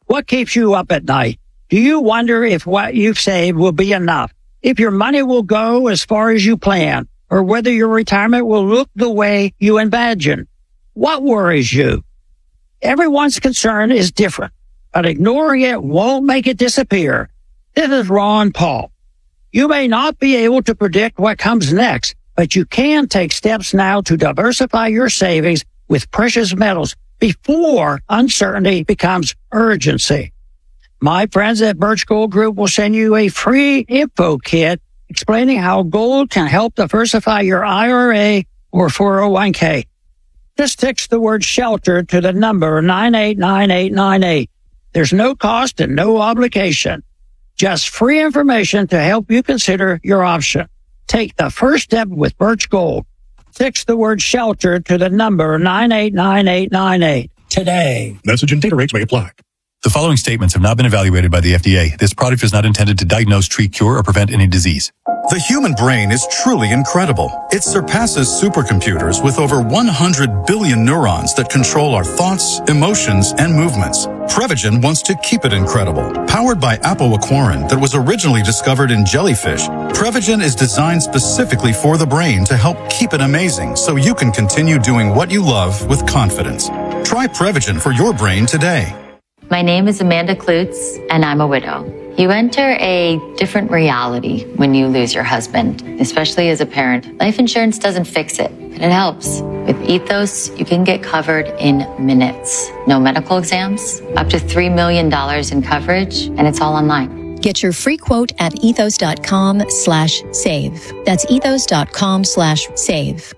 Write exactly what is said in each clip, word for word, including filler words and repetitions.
What keeps you up at night? Do you wonder if what you've saved will be enough? If your money will go as far as you plan? Or whether your retirement will look the way you imagine? What worries you? Everyone's concern is different, but ignoring it won't make it disappear. This is Ron Paul. You may not be able to predict what comes next, but you can take steps now to diversify your savings with precious metals before uncertainty becomes urgency. My friends at Birch Gold Group will send you a free info kit explaining how gold can help diversify your I R A or four oh one k. Just text the word shelter to the number nine eight nine eight nine eight. There's no cost and no obligation. Just free information to help you consider your option. Take the first step with Birch Gold. Text the word shelter to the number nine eight nine eight nine eight today. Message and data rates may apply. The following statements have not been evaluated by the F D A. This product is not intended to diagnose, treat, cure, or prevent any disease. The human brain is truly incredible. It surpasses supercomputers with over one hundred billion neurons that control our thoughts, emotions, and movements. Prevagen wants to keep it incredible. Powered by apoaquarin that was originally discovered in jellyfish, Prevagen is designed specifically for the brain to help keep it amazing so you can continue doing what you love with confidence. Try Prevagen for your brain today. My name is Amanda Klutz, and I'm a widow. You enter a different reality when you lose your husband, especially as a parent. Life insurance doesn't fix it, but it helps. With Ethos, you can get covered in minutes. No medical exams, up to three million dollars in coverage, and it's all online. Get your free quote at ethos.com slash save. That's ethos.com slash save.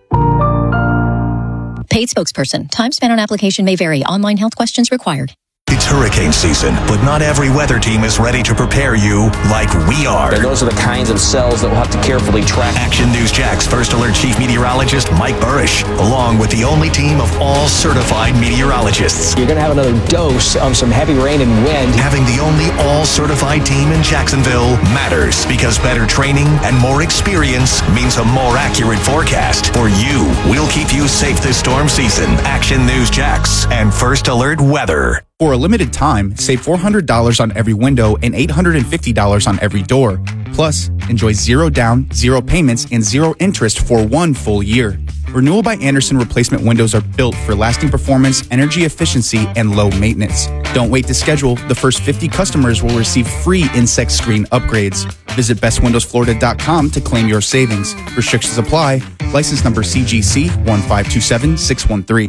Paid spokesperson. Time spent on application may vary. Online health questions required. It's hurricane season, but not every weather team is ready to prepare you like we are. And those are the kinds of cells that we'll have to carefully track. Action News Jack's First Alert Chief Meteorologist Mike Burrish, along with the only team of all certified meteorologists. You're going to have another dose of some heavy rain and wind. Having the only all-certified team in Jacksonville matters because better training and more experience means a more accurate forecast. For you, we'll keep you safe this storm season. Action News Jax and First Alert Weather. For a limited time, save four hundred dollars on every window and eight hundred fifty dollars on every door. Plus, enjoy zero down, zero payments, and zero interest for one full year. Renewal by Andersen replacement windows are built for lasting performance, energy efficiency, and low maintenance. Don't wait to schedule. The first fifty customers will receive free insect screen upgrades. Visit best windows florida dot com to claim your savings. Restrictions apply. License number C G C one five two seven six one three.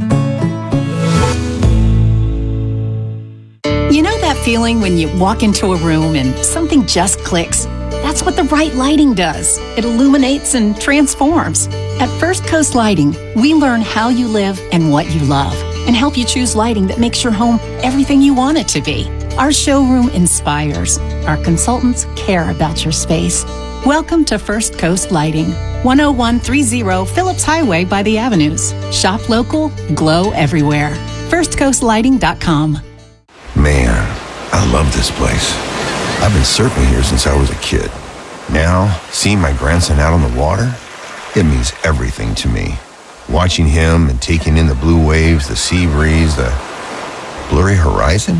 You know that feeling when you walk into a room and something just clicks? That's what the right lighting does. It illuminates and transforms. At First Coast Lighting, we learn how you live and what you love and help you choose lighting that makes your home everything you want it to be. Our showroom inspires. Our consultants care about your space. Welcome to First Coast Lighting, one oh one thirty Phillips Highway by the Avenues. Shop local, glow everywhere. first coast lighting dot com. Man, I love this place. I've been surfing here since I was a kid. Now, seeing my grandson out on the water, it means everything to me. Watching him and taking in the blue waves, the sea breeze, the blurry horizon.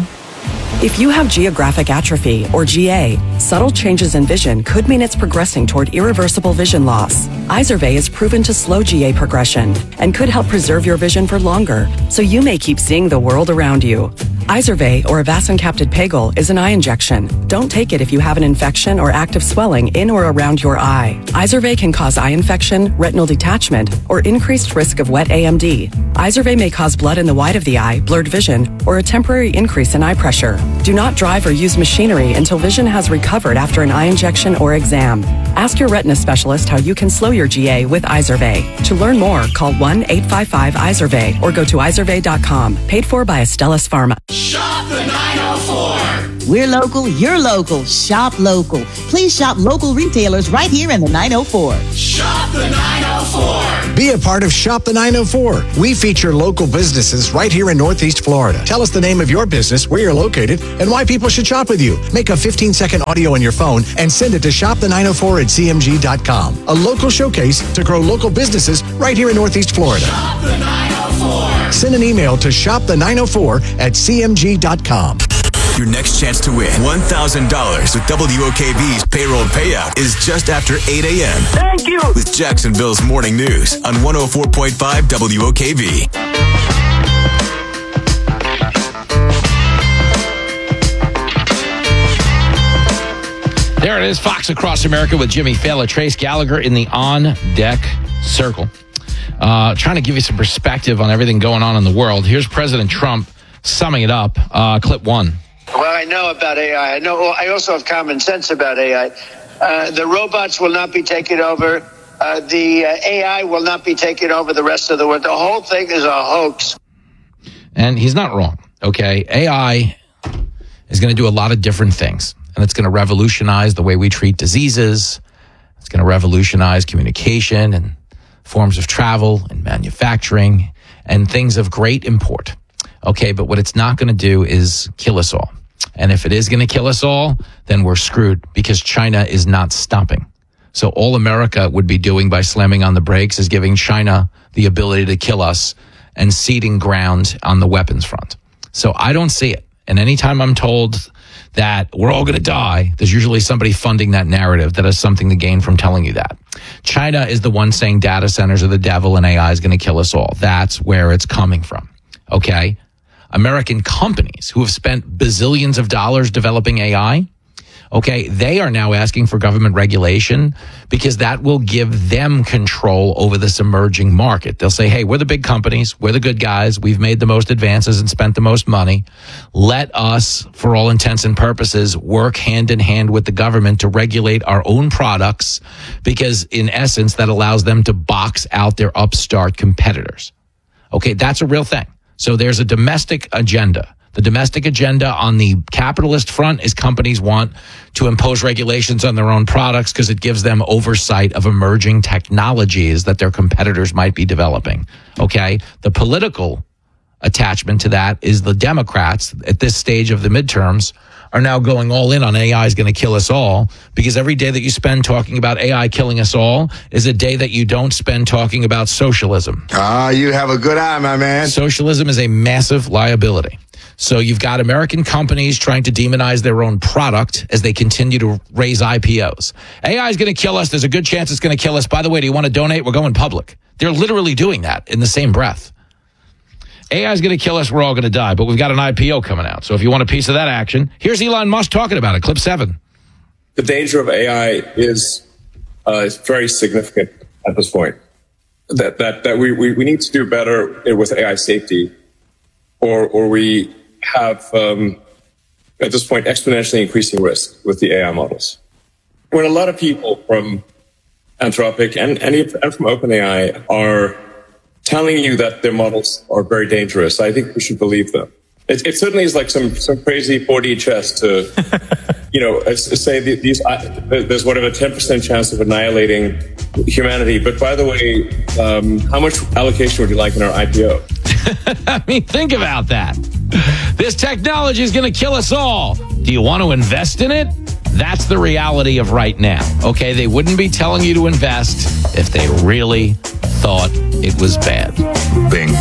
If you have geographic atrophy, or G A, subtle changes in vision could mean it's progressing toward irreversible vision loss. Izervay is proven to slow G A progression and could help preserve your vision for longer, so you may keep seeing the world around you. Izervay, or avacincaptad pegol, is an eye injection. Don't take it if you have an infection or active swelling in or around your eye. Izervay can cause eye infection, retinal detachment, or increased risk of wet A M D. Izervay may cause blood in the white of the eye, blurred vision, or a temporary increase in eye pressure. Do not drive or use machinery until vision has recovered after an eye injection or exam. Ask your retina specialist how you can slow your G A with Izervay. To learn more, call one eight five five Izervay or go to izervay dot com. Paid for by Astellas Pharma. Shop the nine oh four. We're local, you're local. Shop local. Please shop local retailers right here in the nine oh four. Shop the nine oh four. Be a part of Shop the nine oh four. We feature local businesses right here in Northeast Florida. Tell us the name of your business, where you're located, and why people should shop with you. Make a fifteen second audio on your phone and send it to shop the nine oh four at c m g dot com. A local showcase to grow local businesses right here in Northeast Florida. Shop the nine oh four. Send an email to shop the nine oh four at c m g dot com. Your next chance to win one thousand dollars with W O K V's payroll payout is just after eight a.m. Thank you. With Jacksonville's Morning News on one oh four point five W O K V. There it is, Fox Across America with Jimmy Fallon, Trace Gallagher in the on-deck circle. Uh, trying to give you some perspective on everything going on in the world. Here's President Trump summing it up. Uh, clip one. Well, I know about A I. I know. I also have common sense about A I. Uh, the robots will not be taking over. Uh, the uh, A I will not be taking over the rest of the world. The whole thing is a hoax. And he's not wrong, okay? A I is going to do a lot of different things. And it's going to revolutionize the way we treat diseases. It's going to revolutionize communication and forms of travel and manufacturing and things of great import. Okay, but what it's not going to do is kill us all. And if it is going to kill us all, then we're screwed because China is not stopping. So all America would be doing by slamming on the brakes is giving China the ability to kill us and ceding ground on the weapons front. So I don't see it. And anytime I'm told that we're all going to die, there's usually somebody funding that narrative that has something to gain from telling you that. China is the one saying data centers are the devil and A I is going to kill us all. That's where it's coming from. Okay? American companies who have spent bazillions of dollars developing A I, okay, they are now asking for government regulation because that will give them control over this emerging market. They'll say, hey, we're the big companies. We're the good guys. We've made the most advances and spent the most money. Let us, for all intents and purposes, work hand in hand with the government to regulate our own products because, in essence, that allows them to box out their upstart competitors. Okay, that's a real thing. So there's a domestic agenda. The domestic agenda on the capitalist front is companies want to impose regulations on their own products because it gives them oversight of emerging technologies that their competitors might be developing. Okay? The political attachment to that is the Democrats at this stage of the midterms are now going all in on A I is going to kill us all because every day that you spend talking about A I killing us all is a day that you don't spend talking about socialism. Ah, you have a good eye, my man. Socialism is a massive liability. So you've got American companies trying to demonize their own product as they continue to raise I P Os. A I is going to kill us. There's a good chance it's going to kill us. By the way, do you want to donate? We're going public. They're literally doing that in the same breath. A I is going to kill us. We're all going to die. But we've got an I P O coming out. So if you want a piece of that action, here's Elon Musk talking about it. Clip seven. The danger of A I is uh, is very significant at this point. That that that we, we, we need to do better with A I safety, or or we have, um, at this point, exponentially increasing risk with the A I models. When a lot of people from Anthropic and, and, and from OpenAI are telling you that their models are very dangerous, I think we should believe them. It, it certainly is like some, some crazy four D chess to, you know, say these, uh, there's whatever ten percent chance of annihilating humanity. But by the way, um, how much allocation would you like in our I P O? I mean, think about that. This technology is going to kill us all. Do you want to invest in it? That's the reality of right now. Okay, they wouldn't be telling you to invest if they really thought it was bad. Bingo.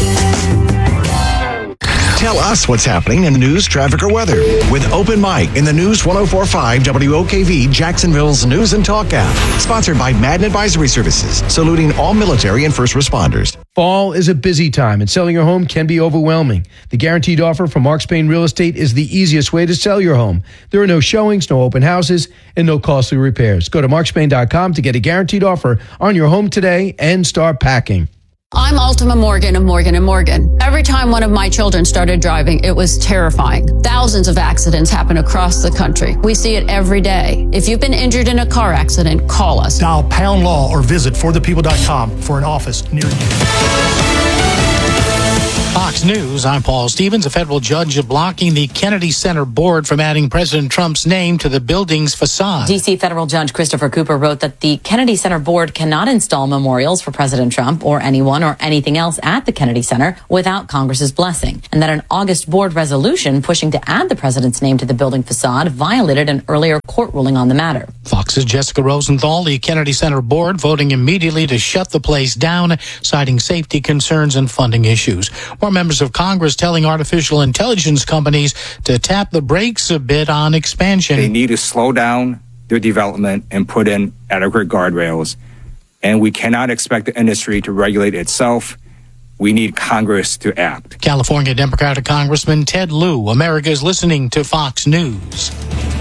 Tell us what's happening in news, traffic, or weather with Open Mic in the News one oh four point five W O K V, Jacksonville's News and Talk app. Sponsored by Madden Advisory Services, saluting all military and first responders. Fall is a busy time, and selling your home can be overwhelming. The Guaranteed Offer from Mark Spain Real Estate is the easiest way to sell your home. There are no showings, no open houses, and no costly repairs. Go to mark spain dot com to get a guaranteed offer on your home today and start packing. I'm Ultima Morgan of Morgan and Morgan. Every time one of my children started driving, it was terrifying. Thousands of accidents happen across the country. We see it every day. If you've been injured in a car accident, call us. Dial pound law or visit for the people dot com for an office near you. Fox News, I'm Paul Stevens. A federal judge is blocking the Kennedy Center board from adding President Trump's name to the building's facade. D C federal judge Christopher Cooper wrote that the Kennedy Center board cannot install memorials for President Trump or anyone or anything else at the Kennedy Center without Congress's blessing, and that an August board resolution pushing to add the president's name to the building facade violated an earlier court ruling on the matter. Fox's Jessica Rosenthal, the Kennedy Center board voting immediately to shut the place down, citing safety concerns and funding issues. More members of Congress telling artificial intelligence companies to tap the brakes a bit on expansion. They need to slow down their development and put in adequate guardrails. And we cannot expect the industry to regulate itself. We need Congress to act. California Democratic Congressman Ted Lieu, America's listening to Fox News.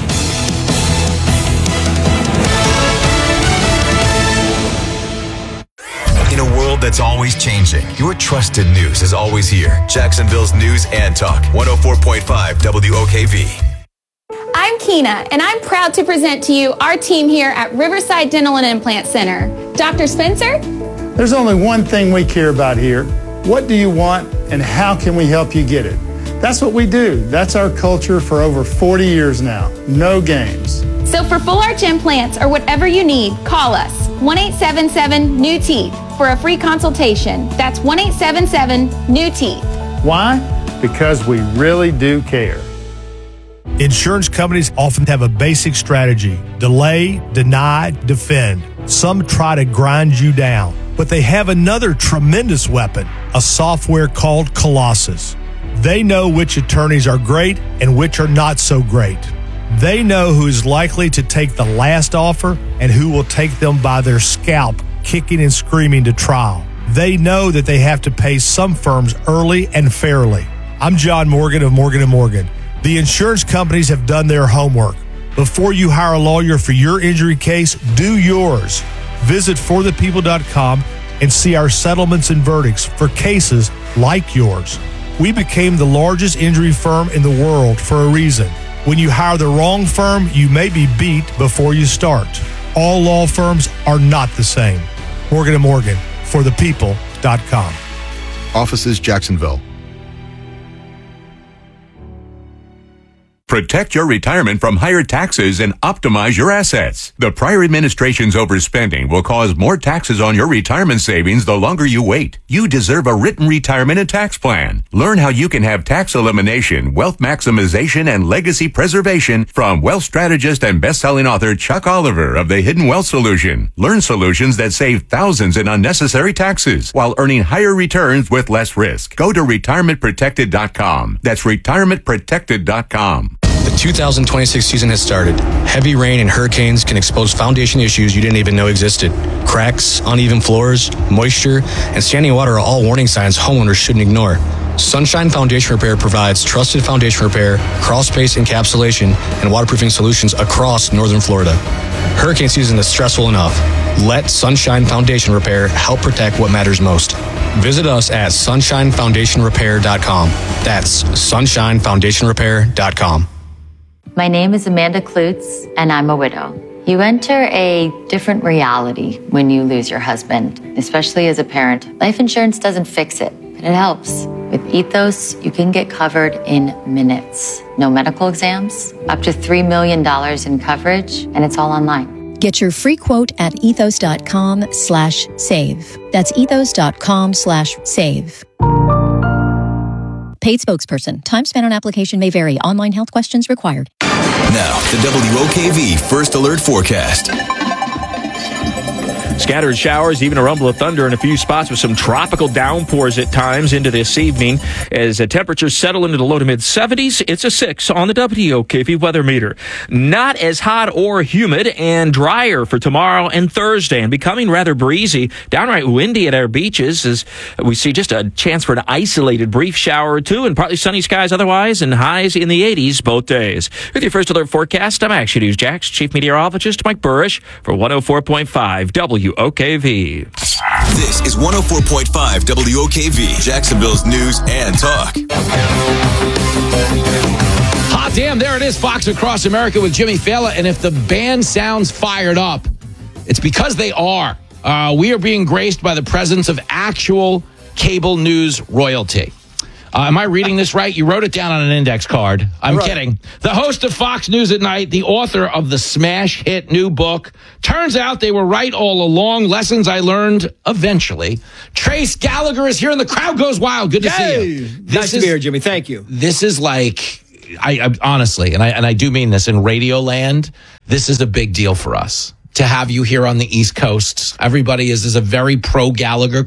In a world that's always changing, your trusted news is always here. Jacksonville's News and Talk, one oh four point five W O K V. I'm Keena, and I'm proud to present to you our team here at Riverside Dental and Implant Center. Doctor Spencer? There's only one thing we care about here. What do you want, and how can we help you get it? That's what we do. That's our culture for over forty years now. No games. So for full arch implants or whatever you need, call us, one eight seven seven, N E W Teeth, for a free consultation. That's one eight seven seven, N E W Teeth. Why? Because we really do care. Insurance companies often have a basic strategy: delay, deny, defend. Some try to grind you down, but they have another tremendous weapon, a software called Colossus. They know which attorneys are great and which are not so great. They know who is likely to take the last offer and who will take them by their scalp, kicking and screaming to trial. They know that they have to pay some firms early and fairly. I'm John Morgan of Morgan and Morgan. The insurance companies have done their homework. Before you hire a lawyer for your injury case, do yours. Visit for the people dot com and see our settlements and verdicts for cases like yours. We became the largest injury firm in the world for a reason. When you hire the wrong firm, you may be beat before you start. All law firms are not the same. Morgan and Morgan, for the people dot com. Offices, Jacksonville. Protect your retirement from higher taxes and optimize your assets. The prior administration's overspending will cause more taxes on your retirement savings the longer you wait. You deserve a written retirement and tax plan. Learn how you can have tax elimination, wealth maximization, and legacy preservation from wealth strategist and best-selling author Chuck Oliver of The Hidden Wealth Solution. Learn solutions that save thousands in unnecessary taxes while earning higher returns with less risk. Go to retirement protected dot com. That's retirement protected dot com. The two thousand twenty-six season has started. Heavy rain and hurricanes can expose foundation issues you didn't even know existed. Cracks, uneven floors, moisture, and standing water are all warning signs homeowners shouldn't ignore. Sunshine Foundation Repair provides trusted foundation repair, crawl space encapsulation, and waterproofing solutions across northern Florida. Hurricane season is stressful enough. Let Sunshine Foundation Repair help protect what matters most. Visit us at sunshine foundation repair dot com. That's sunshine foundation repair dot com. My name is Amanda Klutz, and I'm a widow. You enter a different reality when you lose your husband, especially as a parent. Life insurance doesn't fix it, but it helps. With Ethos, you can get covered in minutes. No medical exams, up to three million dollars in coverage, and it's all online. Get your free quote at ethos dot com slash save. That's ethos dot com slash save. Paid spokesperson. Time spent on application may vary. Online health questions required. Now, the W O K V First Alert Forecast. Scattered showers, even a rumble of thunder in a few spots with some tropical downpours at times into this evening. As the temperatures settle into the low to mid seventies, it's a six on the W O K V weather meter. Not as hot or humid and drier for tomorrow and Thursday, and becoming rather breezy, downright windy at our beaches as we see just a chance for an isolated brief shower or two, and partly sunny skies otherwise, and highs in the eighties both days. With your First Alert forecast, I'm Action News Jax Chief Meteorologist Mike Burrish for one oh four point five W O K V. This is one oh four point five W O K V, Jacksonville's News and Talk. Hot damn, there it is, Fox Across America with Jimmy Fallon. And if the band sounds fired up, it's because they are. Uh, we are being graced by the presence of actual cable news royalty. Uh, am I reading this right? You wrote it down on an index card. I'm right. Kidding. The host of Fox News at Night, the author of the smash hit new book. Turns out they were right all along. Lessons I learned eventually. Trace Gallagher is here and the crowd goes wild. Good to Yay! see you. This nice is, to be here, Jimmy. Thank you. This is like, I, I honestly, and I, and I do mean this, in Radio Land, this is a big deal for us to have you here on the East Coast. Everybody is, is a very pro Gallagher crowd.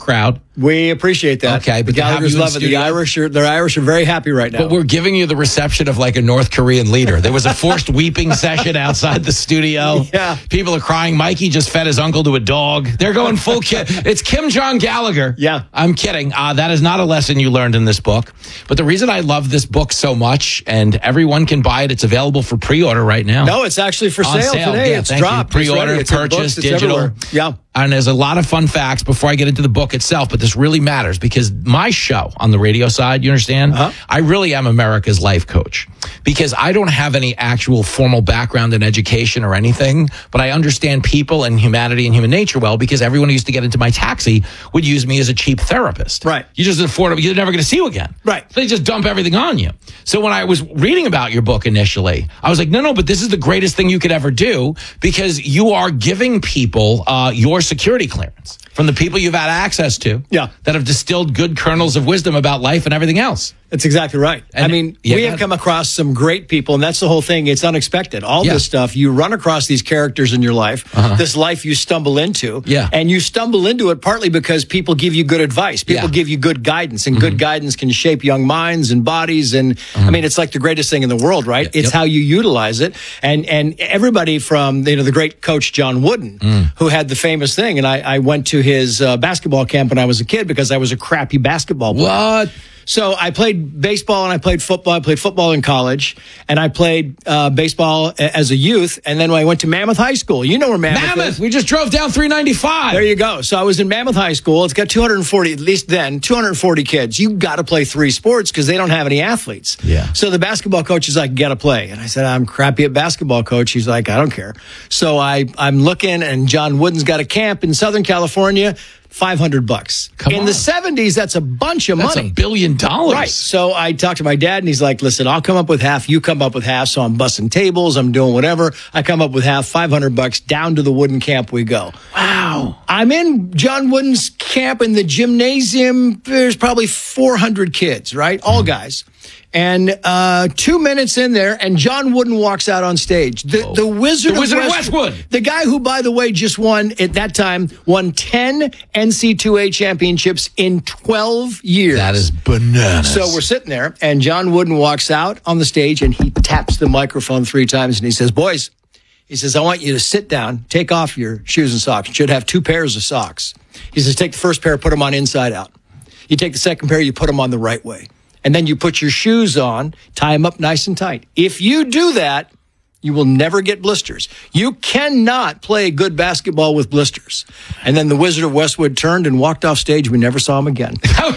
We appreciate that. Okay, but the to have Gallagher's you in love it. The studio- Irish are, the Irish are very happy right now. But we're giving you the reception of like a North Korean leader. There was a forced weeping session outside the studio. Yeah. People are crying. Mikey just fed his uncle to a dog. They're going full kid. It's Kim Jong Gallagher. Yeah. I'm kidding. Uh, that is not a lesson you learned in this book. But the reason I love this book so much, and everyone can buy it, it's available for pre-order right now. No, it's actually for On sale, sale. today. Yeah, it's thank you. dropped. Pre-order, it's ready. It's in purchase, books. It's digital. everywhere. Yeah. And there's a lot of fun facts before I get into the book itself, but this really matters because my show on the radio side, you understand? Uh-huh. I really am America's life coach because I don't have any actual formal background in education or anything, but I understand people and humanity and human nature well because everyone who used to get into my taxi would use me as a cheap therapist. Right. You just afford it, you're never going to see you again. Right. They just dump everything on you. So when I was reading about your book initially, I was like, no, no, but this is the greatest thing you could ever do because you are giving people uh, your security clearance from the people you've had access to Yeah. that have distilled good kernels of wisdom about life and everything else. That's exactly right. And- I mean, yeah, we go have ahead. come across some great people, and that's the whole thing. It's unexpected. All Yeah. this stuff, you run across these characters in your life, Uh-huh. this life you stumble into, Yeah. and you stumble into it partly because people give you good advice. People Yeah. give you good guidance, and good guidance can shape young minds and bodies. And I mean, it's like the greatest thing in the world, right? Yeah. It's Yep. how you utilize it. And and everybody from, you know, the great coach John Wooden, Mm. who had the famous thing, and I, I went to his uh, basketball camp when I was a kid because I was a crappy basketball player. What? So I played baseball and I played football. I played football in college, and I played uh, baseball a- as a youth. And then when I went to Mammoth High School, you know where Mammoth, Mammoth, is. we just drove down three ninety-five. There you go. So I was in Mammoth High School. It's got two hundred forty, at least then, two hundred forty kids. You got to play three sports because they don't have any athletes. Yeah. So the basketball coach is like, got to play. And I said, I'm crappy at basketball, coach. He's like, I don't care. So I, I'm looking, and John Wooden's got a camp in Southern California. five hundred bucks. Come in on. the seventies, that's a bunch of That's money. a billion dollars. Right. So I talked to my dad, and he's like, listen, I'll come up with half. You come up with half. So I'm busting tables. I'm doing whatever. I come up with half, five hundred bucks. Down to the Wooden camp we go. Wow. I'm in John Wooden's camp in the gymnasium. There's probably four hundred kids, right? All guys. And uh, two minutes in there, and John Wooden walks out on stage. The, Oh. the Wizard, The Wizard of of West- Westwood. The guy who, by the way, just won, at that time, won ten N C double A championships in twelve years. That is bananas. So we're sitting there, and John Wooden walks out on the stage, and he taps the microphone three times, and he says, boys, he says, I want you to sit down, take off your shoes and socks. You should have two pairs of socks. He says, take the first pair, put them on inside out. You take the second pair, you put them on the right way. And then you put your shoes on, tie them up nice and tight. If you do that, you will never get blisters. You cannot play good basketball with blisters. And then the Wizard of Westwood turned and walked off stage. We never saw him again.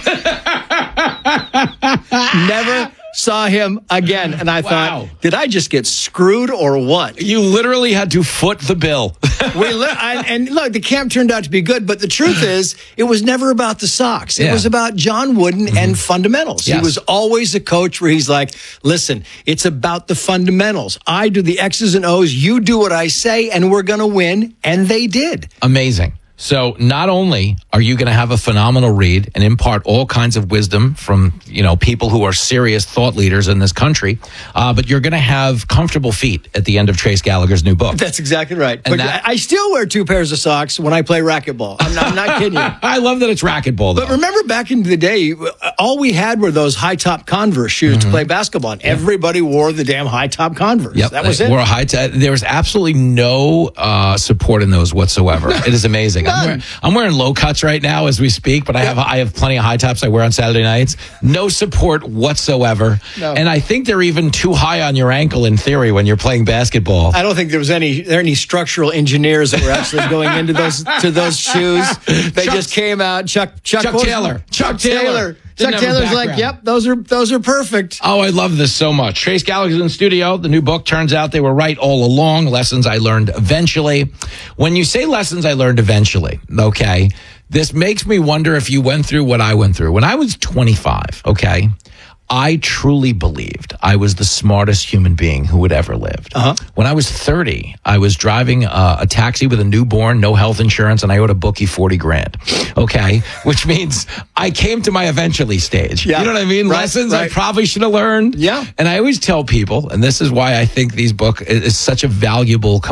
Never saw him again. And I Wow. thought, did I just get screwed or what? You literally had to foot the bill. we li- I, and look, the camp turned out to be good, but the truth is, it was never about the socks. It Yeah. was about John Wooden mm-hmm. and fundamentals. Yes. He was always a coach where he's like, listen, it's about the fundamentals. I do the X's and O's, you do what I say, and we're going to win. And they did. Amazing. So not only are you going to have a phenomenal read and impart all kinds of wisdom from, you know, people who are serious thought leaders in this country, uh, but you're going to have comfortable feet at the end of Trace Gallagher's new book. That's exactly right. And But that- I I still wear two pairs of socks when I play racquetball. I'm not, I'm not kidding you. I love that it's racquetball, though. But remember back in the day, all we had were those high top Converse shoes to play basketball. And everybody wore the damn high top Converse. Yep, That was they it. wore a high t- there was absolutely no uh, support in those whatsoever. It is amazing. I'm wearing, I'm wearing low cuts right now as we speak, but I have I have plenty of high tops I wear on Saturday nights. No support whatsoever. No. And I think they're even too high on your ankle in theory when you're playing basketball. I don't think there was any there any structural engineers that were actually going into those to those shoes. They Chuck- just came out. Chuck Chuck, Chuck what was- Taylor. Chuck Chuck Taylor. Taylor. Didn't Chuck have a Taylor's like, background. yep, those are those are perfect. Oh, I love this so much. Trace Gallagher's in the studio. The new book turns out they were right all along. Lessons I learned eventually. When you say lessons I learned eventually, okay, this makes me wonder if you went through what I went through. When I was twenty-five, okay, I truly believed I was the smartest human being who had ever lived. Uh-huh. When I was thirty, I was driving uh, a taxi with a newborn, no health insurance, and I owed a bookie forty grand. Okay. Which means I came to my eventually stage. Yeah. You know what I mean? Right, Lessons I right. probably should have learned. Yeah. And I always tell people, and this is why I think these book is such a valuable